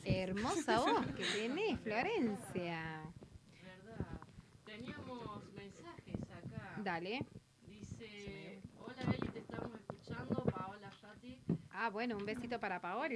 Hermosa voz que tenés, Florencia. ¿Verdad? Teníamos mensajes acá. Dale. Dice, hola Beli, te estamos escuchando, Paola Yati. Ah, bueno, un besito para Paola.